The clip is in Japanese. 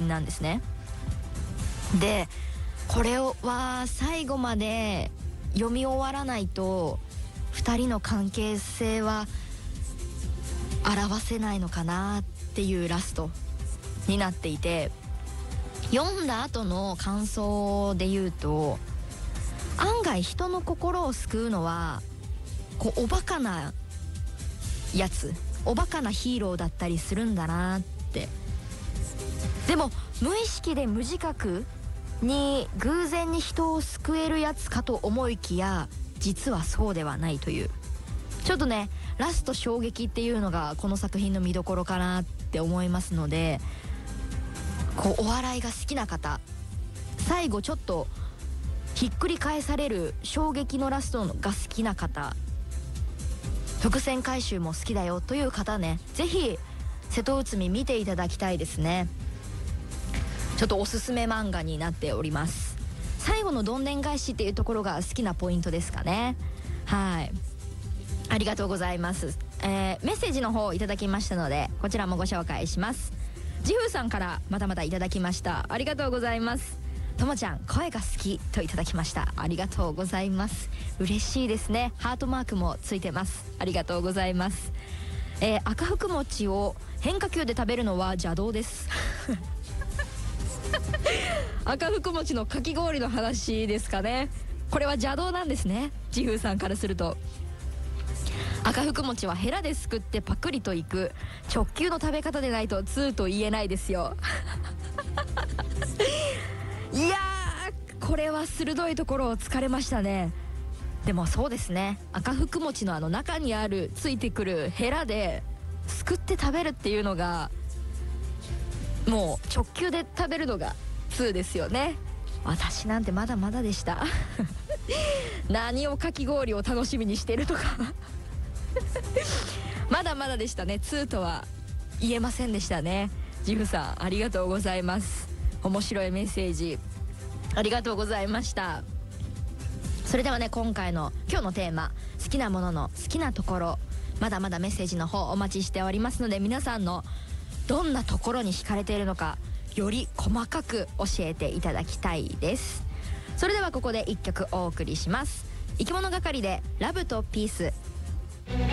なんですね。でこれは最後まで読み終わらないと2人の関係性は表せないのかなっていうラストになっていて、読んだ後の感想で言うと、案外人の心を救うのはこうおバカなやつ、おバカなヒーローだったりするんだなって。でも無意識で無自覚に偶然に人を救えるやつかと思いきや、実はそうではないという、ちょっとねラスト衝撃っていうのがこの作品の見どころかなって思いますので、こうお笑いが好きな方、最後ちょっとひっくり返される衝撃のラストが好きな方、伏線回収も好きだよという方ね、ぜひ瀬戸内海見ていただきたいですね。ちょっとおすすめ漫画になっております。最後のどんでん返しっていうところが好きなポイントですかね。はい、ありがとうございます。メッセージの方いただきましたので、こちらもご紹介します。ジフーさんからまたまたいただきました。ありがとうございます。ともちゃん声が好きといただきました。ありがとうございます。嬉しいですね。ハートマークもついてます。ありがとうございます。赤福餅を変化球で食べるのは邪道です赤福餅のかき氷の話ですかね。これは邪道なんですね、ジフーさんからすると。赤福餅はヘラですくってパクリといく直球の食べ方でないとツーと言えないですよいやー、これは鋭いところを突かれましたね。でもそうですね、赤福餅の中にあるついてくるヘラですくって食べるっていうのが、もう直球で食べるのが2ですよね。私なんてまだまだでした何をかき氷を楽しみにしてるとかまだまだでしたね。2とは言えませんでしたね。ジフさんありがとうございます。面白いメッセージありがとうございました。それではね、今日のテーマ、好きなものの好きなところ、まだまだメッセージの方お待ちしておりますので、皆さんのどんなところに惹かれているのか、より細かく教えていただきたいです。それではここで1曲お送りします。生き物係でラブとピース。